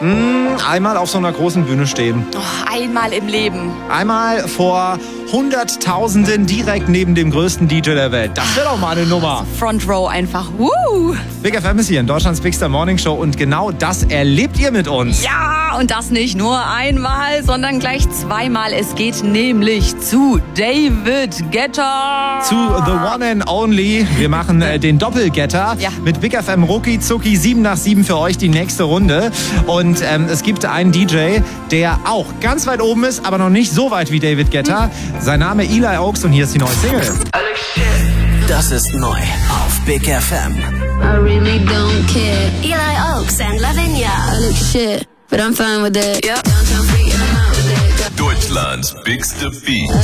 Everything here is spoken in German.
Einmal auf so einer großen Bühne stehen. Oh, einmal im Leben. Einmal vor Hunderttausenden direkt neben dem größten DJ der Welt. Das wäre doch mal eine Nummer. Front Row einfach. Woo! Big FM ist hier in Deutschlands Big Star Morning Show und genau das erlebt ihr mit uns. Ja, und das nicht nur einmal, sondern gleich zweimal. Es geht nämlich zu David Guetta. Zu The One and Only. Wir machen den Doppelgetter mit Big FM Rucki Zucki 7 nach 7 für euch die nächste Runde. Und es gibt einen DJ, der auch ganz weit oben ist, aber noch nicht so weit wie David Guetta. Sein Name Eli Oaks und hier ist die neue Single. Das ist neu auf Big FM. I really don't care. Eli Oaks and Lavinia. I look shit, but I'm fine with it. Yep. Downtown free and I'm out with it. Deutschlands bigste Beat.